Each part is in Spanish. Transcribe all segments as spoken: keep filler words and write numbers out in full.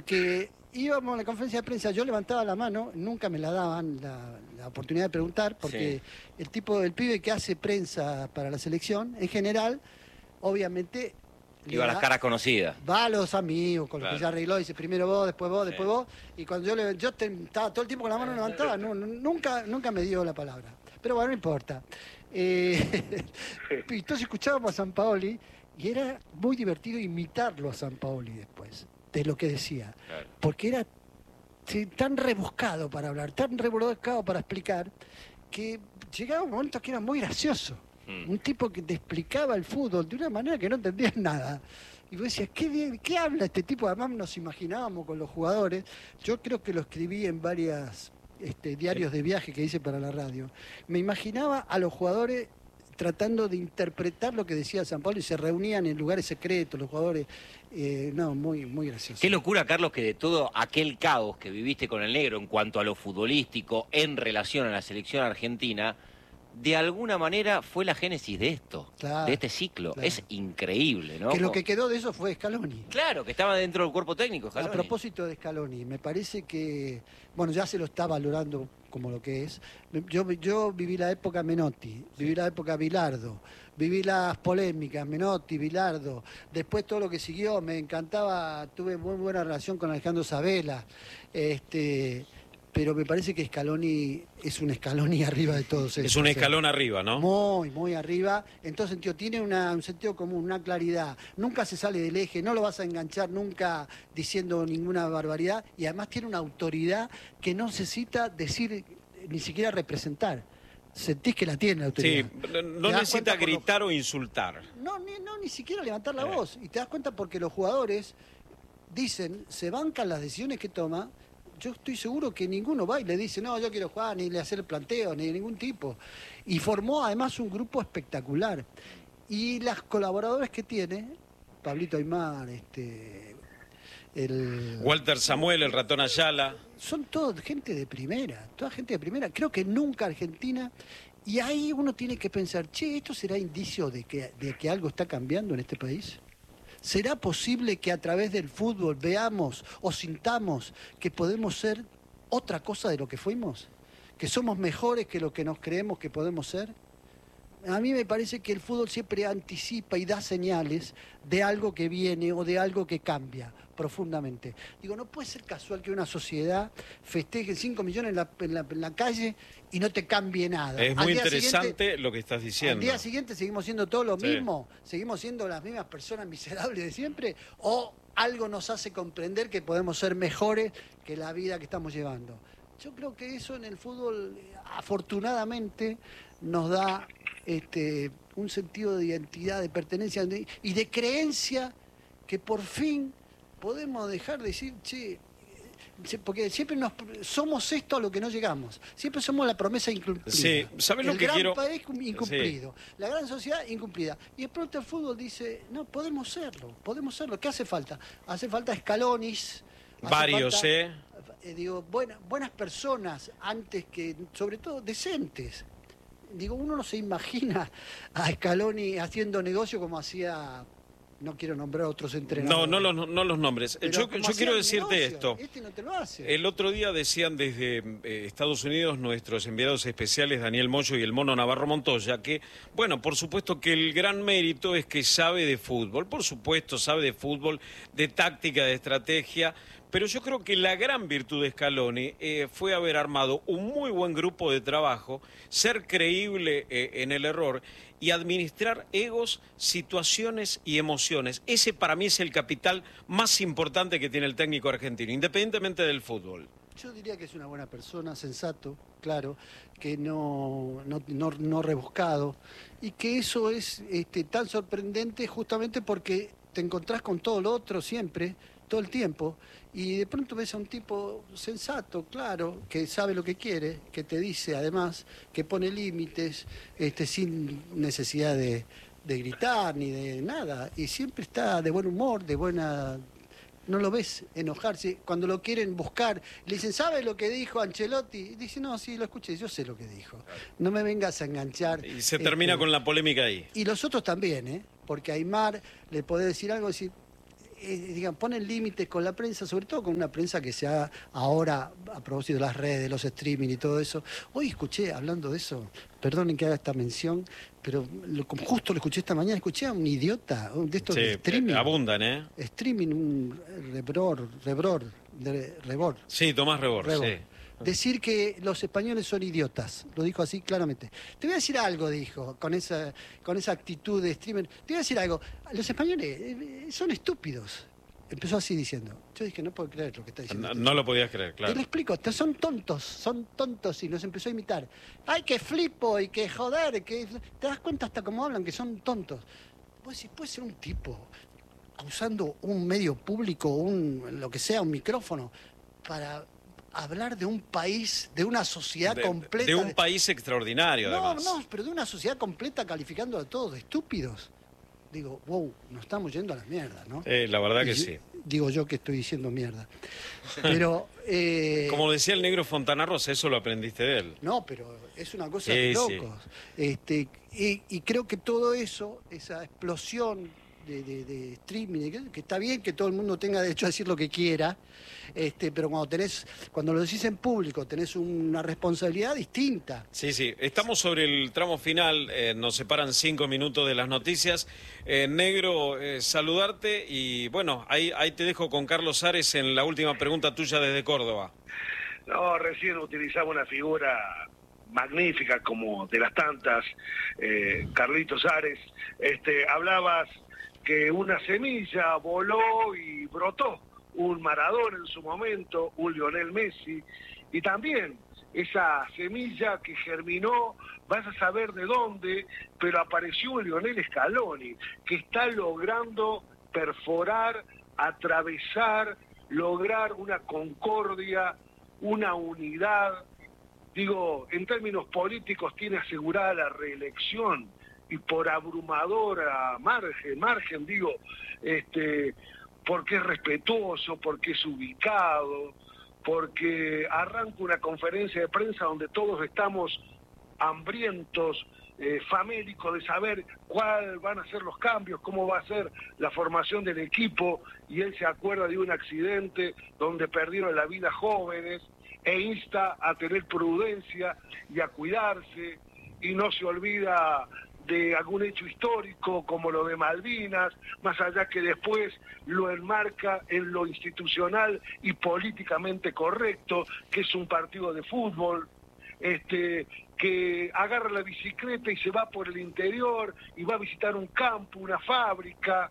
porque íbamos a la conferencia de prensa, yo levantaba la mano, nunca me la daban la, la oportunidad de preguntar, porque sí. el tipo, el pibe que hace prensa para la selección, en general, obviamente... Iba a las caras conocidas. Va a los amigos, con los claro. que ya arregló, dice primero vos, después vos, sí. después vos. Y cuando yo le yo te, estaba todo el tiempo con la mano levantada, no, no, nunca, nunca me dio la palabra. Pero bueno, no importa. Eh, entonces escuchábamos a Sampaoli y era muy divertido imitarlo a Sampaoli después, de lo que decía. Claro. Porque era sí, tan rebuscado para hablar, tan rebuscado para explicar, que llegaba un momento que era muy gracioso. Un tipo que te explicaba el fútbol de una manera que no entendías nada. Y vos decías, ¿qué, bien, ¿qué habla este tipo? Además nos imaginábamos con los jugadores. Yo creo que lo escribí en varios este, diarios de viaje que hice para la radio. Me imaginaba a los jugadores tratando de interpretar lo que decía Sampaoli y se reunían en lugares secretos, los jugadores. Eh, no, muy, muy gracioso. Qué locura, Carlos, que de todo aquel caos que viviste con el negro en cuanto a lo futbolístico en relación a la selección argentina, de alguna manera fue la génesis de esto, claro, de este ciclo. Claro. Es increíble, ¿no? Que lo que quedó de eso fue Scaloni. Claro, que estaba dentro del cuerpo técnico, Scaloni. A propósito de Scaloni, me parece que, bueno, ya se lo está valorando como lo que es. Yo, yo viví la época Menotti, viví la época Bilardo, viví las polémicas, Menotti, Bilardo, después todo lo que siguió, me encantaba, tuve muy buena relación con Alejandro Sabela, este... pero me parece que Scaloni es un Scaloni arriba de todos. Es un escalón ¿sí? arriba, ¿no? Muy, muy arriba. Entonces, sentido, tiene una, un sentido común, una claridad. Nunca se sale del eje, no lo vas a enganchar nunca diciendo ninguna barbaridad. Y además tiene una autoridad que no necesita decir, ni siquiera representar. Sentís que la tiene la autoridad. Sí, no, no necesita gritar los... o insultar. No, ni, no, ni siquiera levantar la eh. voz. Y te das cuenta porque los jugadores dicen, se bancan las decisiones que toma. Yo estoy seguro que ninguno va y le dice, no, yo quiero jugar, ni le hacer el planteo, ni de ningún tipo. Y formó además un grupo espectacular. Y las colaboradores que tiene, Pablito Aymar, este, el... Walter Samuel, el Ratón Ayala. Son toda gente de primera, toda gente de primera. Creo que nunca Argentina... Y ahí uno tiene que pensar, che, ¿esto será indicio de que, de que algo está cambiando en este país? ¿Será posible que a través del fútbol veamos o sintamos que podemos ser otra cosa de lo que fuimos? ¿Que somos mejores que lo que nos creemos que podemos ser? A mí me parece que el fútbol siempre anticipa y da señales de algo que viene o de algo que cambia profundamente. Digo, no puede ser casual que una sociedad festeje cinco millones en la, en la, en la calle y no te cambie nada. Es muy interesante lo que estás diciendo. Al día siguiente seguimos siendo todo lo sí. mismo, seguimos siendo las mismas personas miserables de siempre, o algo nos hace comprender que podemos ser mejores que la vida que estamos llevando. Yo creo que eso en el fútbol, afortunadamente, nos da este, un sentido de identidad, de pertenencia y de creencia que por fin podemos dejar de decir, che, porque siempre nos, somos esto a lo que no llegamos. Siempre somos la promesa incumplida. Sí, ¿sabes lo el que gran quiero? país incumplido, sí. La gran sociedad incumplida. Y de pronto el fútbol dice, no, podemos serlo, podemos serlo. ¿Qué hace falta? Hace falta Scalonis. Varios, falta, ¿eh? eh digo, buena, buenas personas, antes que, sobre todo, decentes. Digo, uno no se imagina a Scaloni haciendo negocio como hacía... No quiero nombrar otros entrenadores. No, no los, no los nombres. Pero yo yo quiero decirte negocio, esto. Este no te lo hace. El otro día decían desde eh, Estados Unidos nuestros enviados especiales Daniel Moyo y el Mono Navarro Montoya que, bueno, por supuesto que el gran mérito es que sabe de fútbol. Por supuesto sabe de fútbol, de táctica, de estrategia. Pero yo creo que la gran virtud de Scaloni eh, fue haber armado un muy buen grupo de trabajo, ser creíble eh, en el error y administrar egos, situaciones y emociones. Ese para mí es el capital más importante que tiene el técnico argentino, independientemente del fútbol. Yo diría que es una buena persona, sensato, claro, que no, no, no, no rebuscado, y que eso es este, tan sorprendente justamente porque te encontrás con todo lo otro siempre, todo el tiempo, y de pronto ves a un tipo sensato, claro, que sabe lo que quiere, que te dice además, que pone límites, este, sin necesidad de, de gritar ni de nada, y siempre está de buen humor, de buena... No lo ves enojarse. Cuando lo quieren buscar, le dicen, ¿sabe lo que dijo Ancelotti? Y dice, no, sí, lo escuché, yo sé lo que dijo. No me vengas a enganchar. Y se termina este, con la polémica ahí. Y los otros también, ¿eh? Porque a Aymar le podés decir algo, decir, eh, digamos, ponen límites con la prensa, sobre todo con una prensa que se ha ahora, a propósito de las redes, los streaming y todo eso. Hoy escuché, hablando de eso, perdonen que haga esta mención, pero lo, justo lo escuché esta mañana, escuché a un idiota de estos sí, de streaming. Abundan, ¿eh? Streaming, un Rebror, Rebror, de, Rebor. Sí, Tomás Rebor, Rebor. Sí. Decir que los españoles son idiotas, lo dijo así claramente. Te voy a decir algo, dijo, con esa, con esa actitud de streamer. Te voy a decir algo, los españoles eh, son estúpidos. Empezó así diciendo. Yo dije, no puedo creer lo que está diciendo. No, no lo podías creer, claro. Te lo explico, son tontos, son tontos y los empezó a imitar. Ay, que flipo y que joder, que te das cuenta hasta cómo hablan, que son tontos. Pues si puede ser un tipo usando un medio público, un lo que sea, un micrófono, para hablar de un país, de una sociedad de, completa. De un de... país extraordinario, no, además. No, no, pero de una sociedad completa calificando a todos de estúpidos. Digo, wow, nos estamos yendo a la mierda, ¿no? Eh, la verdad que y, sí. Digo yo que estoy diciendo mierda. Pero... Eh, como decía el negro Fontana Rosa, eso lo aprendiste de él. No, pero es una cosa sí, de locos. Sí. Este, y, y creo que todo eso, esa explosión de, de, de streaming, que, que está bien que todo el mundo tenga derecho a decir lo que quiera, este, pero cuando tenés, cuando lo decís en público, tenés una responsabilidad distinta. Sí, sí. Estamos sobre el tramo final, eh, nos separan cinco minutos de las noticias. Eh, negro, eh, saludarte y bueno, ahí, ahí te dejo con Carlos Ares en la última pregunta tuya desde Córdoba. No, recién utilizaba una figura magnífica como de las tantas, eh, Carlitos Ares. Este, hablabas que una semilla voló y brotó, un Maradona en su momento, un Lionel Messi, y también esa semilla que germinó, vas a saber de dónde, pero apareció un Lionel Scaloni, que está logrando perforar, atravesar, lograr una concordia, una unidad. Digo, en términos políticos tiene asegurada la reelección, y por abrumadora margen, margen, digo, este, porque es respetuoso, porque es ubicado, porque arranca una conferencia de prensa donde todos estamos hambrientos, eh, famélicos de saber cuáles van a ser los cambios, cómo va a ser la formación del equipo, y él se acuerda de un accidente donde perdieron la vida jóvenes, e insta a tener prudencia y a cuidarse, y no se olvida de algún hecho histórico como lo de Malvinas, más allá que después lo enmarca en lo institucional y políticamente correcto, que es un partido de fútbol, este, que agarra la bicicleta y se va por el interior y va a visitar un campo, una fábrica.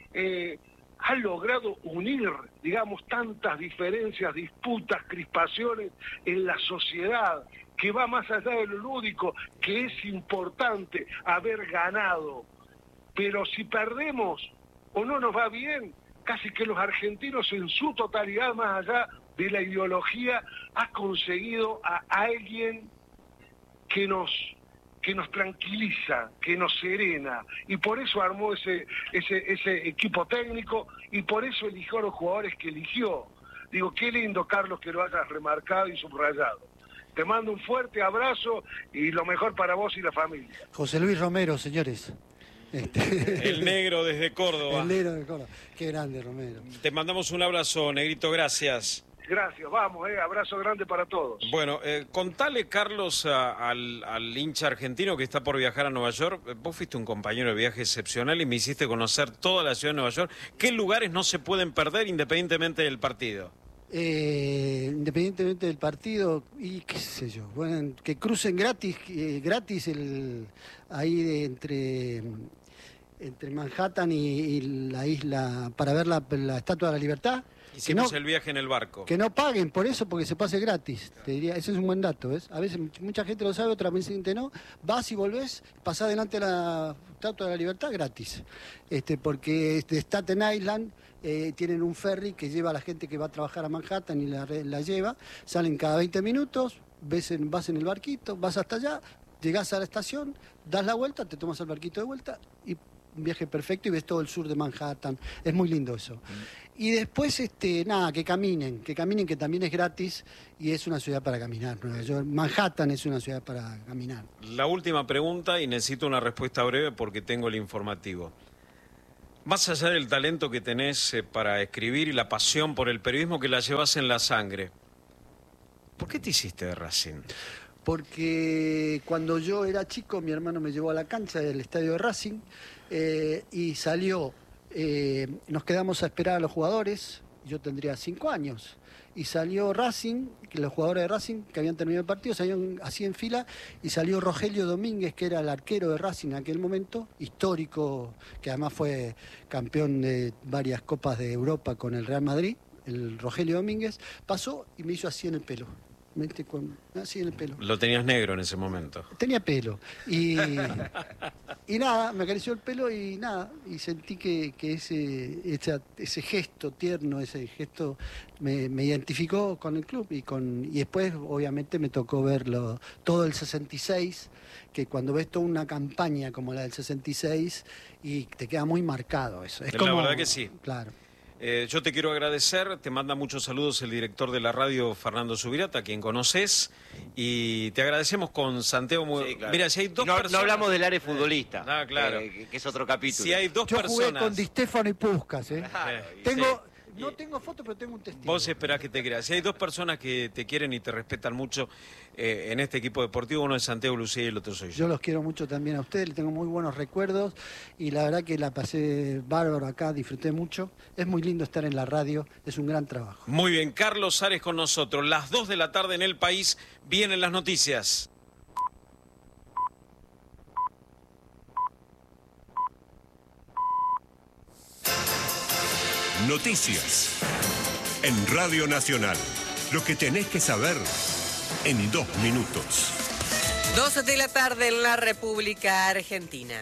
Eh, ha logrado unir, digamos, tantas diferencias, disputas, crispaciones en la sociedad, que va más allá de lo lúdico, que es importante haber ganado. Pero si perdemos o no nos va bien, casi que los argentinos en su totalidad, más allá de la ideología, ha conseguido a alguien que nos, que nos tranquiliza, que nos serena, y por eso armó ese, ese, ese equipo técnico, y por eso eligió a los jugadores que eligió. Digo, qué lindo, Carlos, que lo hayas remarcado y subrayado. Te mando un fuerte abrazo y lo mejor para vos y la familia. José Luis Romero, señores. Este... El negro desde Córdoba. El negro de Córdoba. Qué grande, Romero. Te mandamos un abrazo, negrito, gracias. Gracias, vamos, eh, abrazo grande para todos. Bueno, eh, contale, Carlos, a, al, al hincha argentino que está por viajar a Nueva York. Vos fuiste un compañero de viaje excepcional y me hiciste conocer toda la ciudad de Nueva York. ¿Qué lugares no se pueden perder independientemente del partido? Eh, independientemente del partido, y qué sé yo, bueno, que crucen gratis, eh, gratis el ahí de, entre entre Manhattan y, y la isla para ver la, la Estatua de la Libertad. Hicimos no, el viaje en el barco. Que no paguen por eso, porque se pase gratis. Te diría, ese es un buen dato, ¿ves? A veces mucha gente lo sabe, otra gente no. Vas y volvés, pasás delante de la Estatua de la Libertad gratis. Este, porque de Staten Island eh, tienen un ferry que lleva a la gente que va a trabajar a Manhattan y la, la lleva. Salen cada veinte minutos, ves en, vas en el barquito, vas hasta allá, llegás a la estación, das la vuelta, te tomas el barquito de vuelta y un viaje perfecto y ves todo el sur de Manhattan. Es muy lindo eso. Mm. Y después, este, nada, que caminen, que caminen, que también es gratis y es una ciudad para caminar. Nueva York, Manhattan es una ciudad para caminar. La última pregunta, y necesito una respuesta breve porque tengo el informativo. Más allá del talento que tenés eh, para escribir y la pasión por el periodismo que la llevas en la sangre, ¿por qué te hiciste de Racing? Porque cuando yo era chico, mi hermano me llevó a la cancha del estadio de Racing eh, y salió, eh, nos quedamos a esperar a los jugadores, yo tendría cinco años, y salió Racing, que los jugadores de Racing que habían terminado el partido salieron así en fila, y salió Rogelio Domínguez, que era el arquero de Racing en aquel momento, histórico, que además fue campeón de varias copas de Europa con el Real Madrid, el Rogelio Domínguez, pasó y me hizo así en el pelo. Con, así en el pelo. Lo tenías negro en ese momento. Tenía pelo. Y, y nada, me acarició el pelo y nada. Y sentí que, que ese, ese, ese gesto tierno, ese gesto me, me identificó con el club. Y, con, y después, obviamente, me tocó verlo todo el sesenta y seis, que cuando ves toda una campaña como la del sesenta y seis, y te queda muy marcado eso. Es la como, verdad que sí. Claro. Eh, yo te quiero agradecer, te manda muchos saludos el director de la radio, Fernando Subirata, a quien conoces, y te agradecemos con Santiago. Sí, claro. Mira, si hay dos no, personas... no hablamos del área futbolista, ah, claro. eh, que es otro capítulo. Si hay dos yo personas... jugué con Di Stefano y Puskás, ¿eh? Claro, Tengo... sí. No tengo foto, pero tengo un testigo. Vos esperás que te creas. Si hay dos personas que te quieren y te respetan mucho eh, en este equipo deportivo, uno es Santiago Lucía y el otro soy yo. Yo los quiero mucho también a ustedes, les tengo muy buenos recuerdos y la verdad que la pasé bárbaro acá, disfruté mucho. Es muy lindo estar en la radio, es un gran trabajo. Muy bien, Carlos Ares con nosotros. Las dos de la tarde en El País, vienen las noticias. Noticias en Radio Nacional. Lo que tenés que saber en dos minutos. Dos de la tarde en la República Argentina.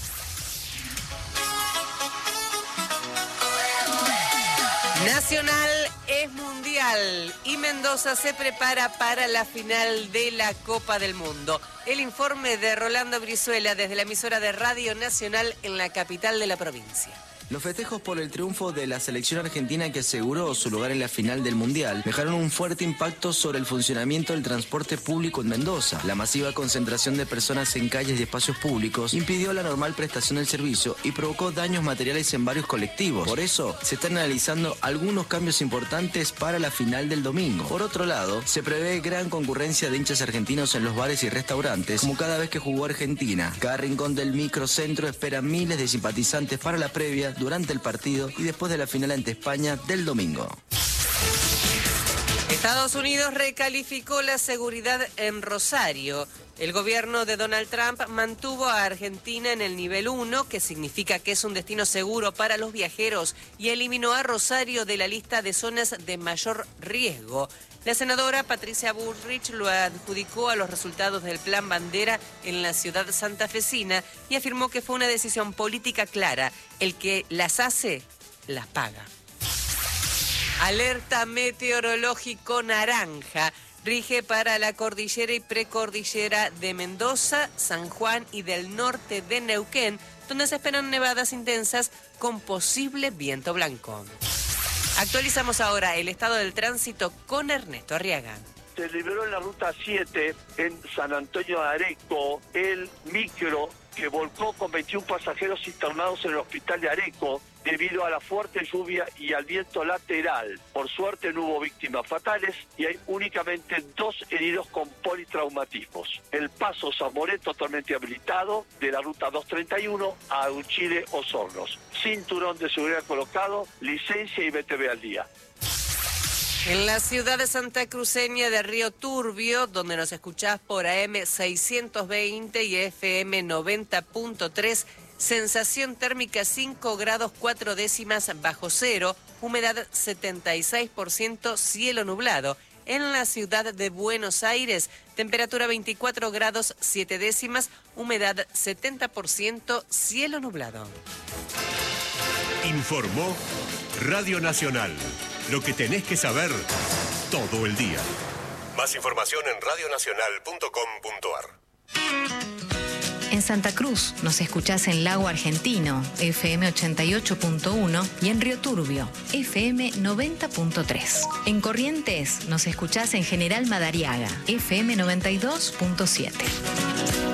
Nacional es mundial y Mendoza se prepara para la final de la Copa del Mundo. El informe de Rolando Brizuela desde la emisora de Radio Nacional en la capital de la provincia. Los festejos por el triunfo de la selección argentina que aseguró su lugar en la final del Mundial dejaron un fuerte impacto sobre el funcionamiento del transporte público en Mendoza. La masiva concentración de personas en calles y espacios públicos impidió la normal prestación del servicio y provocó daños materiales en varios colectivos. Por eso, se están analizando algunos cambios importantes para la final del domingo. Por otro lado, se prevé gran concurrencia de hinchas argentinos en los bares y restaurantes, como cada vez que jugó Argentina. Cada rincón del microcentro espera miles de simpatizantes para la previa, durante el partido y después de la final ante España del domingo. Estados Unidos recalificó la seguridad en Rosario. El gobierno de Donald Trump mantuvo a Argentina en el nivel uno, que significa que es un destino seguro para los viajeros, y eliminó a Rosario de la lista de zonas de mayor riesgo. La senadora Patricia Bullrich lo adjudicó a los resultados del Plan Bandera en la ciudad santafesina y afirmó que fue una decisión política clara. El que las hace, las paga. Alerta meteorológico naranja. Rige para la cordillera y precordillera de Mendoza, San Juan y del norte de Neuquén, donde se esperan nevadas intensas con posible viento blanco. Actualizamos ahora el estado del tránsito con Ernesto Arriaga. Se liberó en la ruta siete en San Antonio de Areco el micro que volcó con veintiún pasajeros internados en el hospital de Areco debido a la fuerte lluvia y al viento lateral. Por suerte no hubo víctimas fatales y hay únicamente dos heridos con politraumatismos. El paso Zamoré totalmente habilitado de la ruta doscientos treinta y uno a Uchile Osornos. Cinturón de seguridad colocado, licencia y B T V al día. En la ciudad de Santa Cruceña de Río Turbio, donde nos escuchás por A M seiscientos veinte y F M noventa punto tres, sensación térmica cinco grados cuatro décimas bajo cero, humedad setenta y seis por ciento, cielo nublado. En la ciudad de Buenos Aires, temperatura veinticuatro grados siete décimas, humedad setenta por ciento, cielo nublado. Informó Radio Nacional. Lo que tenés que saber todo el día. Más información en radio nacional punto com punto ar. En Santa Cruz nos escuchás en Lago Argentino, F M ochenta y ocho punto uno, y en Río Turbio, F M noventa punto tres. En Corrientes nos escuchás en General Madariaga, F M noventa y dos punto siete.